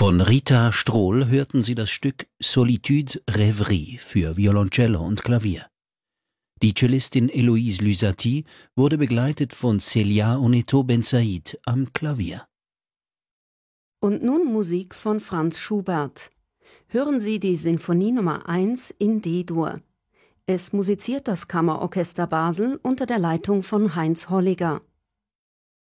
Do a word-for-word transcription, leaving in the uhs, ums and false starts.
Von Rita Strohl hörten Sie das Stück Solitude Rêverie für Violoncello und Klavier. Die Cellistin Héloïse Luzzati wurde begleitet von Celia Oneto Bensaïd am Klavier. Und nun Musik von Franz Schubert. Hören Sie die Sinfonie Nummer eins in D-Dur. Es musiziert das Kammerorchester Basel unter der Leitung von Heinz Holliger.